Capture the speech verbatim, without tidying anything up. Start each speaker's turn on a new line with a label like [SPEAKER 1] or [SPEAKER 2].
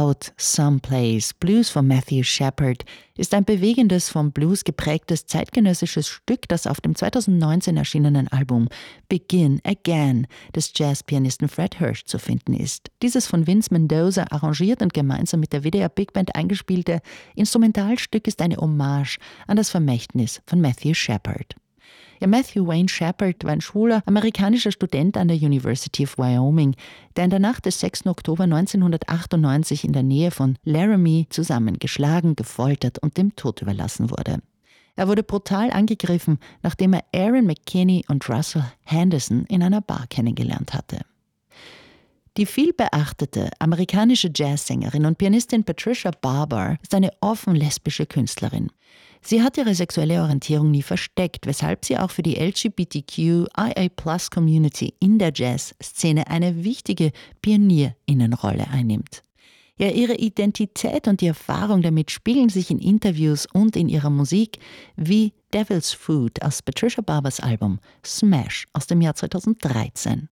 [SPEAKER 1] Out Someplace, Blues von Matthew Shepard, ist ein bewegendes, vom Blues geprägtes zeitgenössisches Stück, das auf dem zweitausendneunzehn erschienenen Album Begin Again des Jazzpianisten Fred Hirsch zu finden ist. Dieses von Vince Mendoza arrangiert und gemeinsam mit der W D R Big Band eingespielte Instrumentalstück ist eine Hommage an das Vermächtnis von Matthew Shepard. Ja, Matthew Wayne Shepard war ein schwuler amerikanischer Student an der University of Wyoming, der in der Nacht des sechsten Oktober neunzehnhundertachtundneunzig in der Nähe von Laramie zusammengeschlagen, gefoltert und dem Tod überlassen wurde. Er wurde brutal angegriffen, nachdem er Aaron McKinney und Russell Henderson in einer Bar kennengelernt hatte. Die vielbeachtete amerikanische Jazzsängerin und Pianistin Patricia Barber ist eine offen lesbische Künstlerin. Sie hat ihre sexuelle Orientierung nie versteckt, weshalb sie auch für die L G B T Q I A Plus Community in der Jazzszene eine wichtige Pionierinnenrolle einnimmt. Ja, ihre Identität und die Erfahrung damit spiegeln sich in Interviews und in ihrer Musik wie Devil's Food aus Patricia Barbers Album Smash aus dem Jahr zweitausenddreizehn.